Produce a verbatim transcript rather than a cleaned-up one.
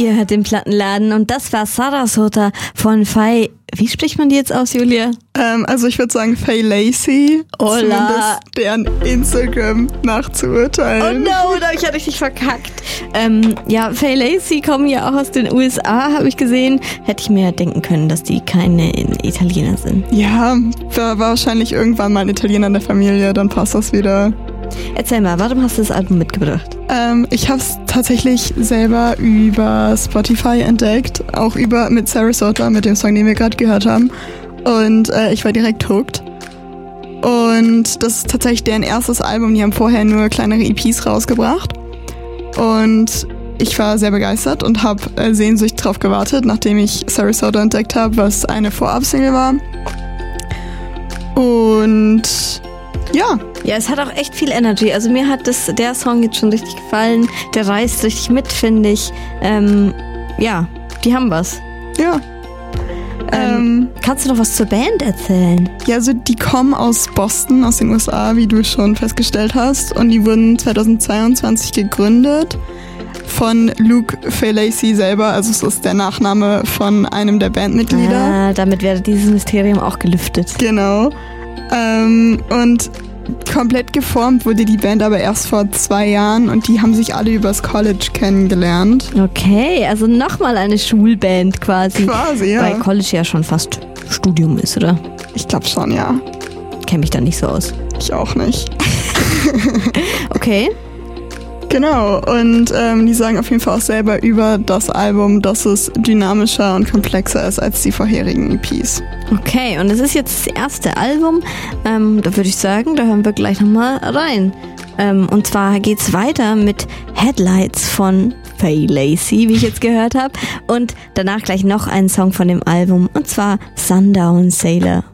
Ihr hört den Plattenladen und das war Sarasota von Faye. Wie spricht man die jetzt aus, Julia? Ähm, also ich würde sagen Faye Lacey. Hola. Zumindest deren Instagram nachzuurteilen. Oh no, da habe ich ja richtig verkackt. Ähm, ja, Faye Lacey kommen ja auch aus den U S A, habe ich gesehen. Hätte ich mir denken können, dass die keine Italiener sind. Ja, war wahrscheinlich irgendwann mal ein Italiener in der Familie, dann passt das wieder. Erzähl mal, warum hast du das Album mitgebracht? Ähm, ich habe es tatsächlich selber über Spotify entdeckt, auch über mit Sarasota, mit dem Song, den wir gerade gehört haben. Und äh, ich war direkt hooked. Und das ist tatsächlich deren erstes Album, die haben vorher nur kleinere E Ps rausgebracht. Und ich war sehr begeistert und habe äh, sehnsüchtig drauf gewartet, nachdem ich Sarasota entdeckt habe, was eine Vorab-Single war. Und ja. Ja, es hat auch echt viel Energy. Also mir hat das, der Song jetzt schon richtig gefallen. Der reißt richtig mit, finde ich. Ähm, ja, die haben was. Ja. Ähm, ähm, kannst du noch was zur Band erzählen? Ja, also die kommen aus Boston, aus den U S A, wie du schon festgestellt hast. Und die wurden zweitausendzweiundzwanzig gegründet von Luke Faye Lacey selber. Also es ist der Nachname von einem der Bandmitglieder. Ah, damit wäre dieses Mysterium auch gelüftet. Genau. Ähm, und komplett geformt wurde die Band aber erst vor zwei Jahren und die haben sich alle übers College kennengelernt. Okay, also nochmal eine Schulband quasi. Quasi, ja. Weil College ja schon fast Studium ist, oder? Ich glaube schon, ja. Kenn mich da nicht so aus. Ich auch nicht. Okay. Genau, und ähm, die sagen auf jeden Fall auch selber über das Album, dass es dynamischer und komplexer ist als die vorherigen E Ps. Okay, und es ist jetzt das erste Album. Ähm, da würde ich sagen, da hören wir gleich nochmal rein. Ähm, und zwar geht's weiter mit Headlights von Faye Lacey, wie ich jetzt gehört habe. Und danach gleich noch einen Song von dem Album, und zwar Sundown Sailor.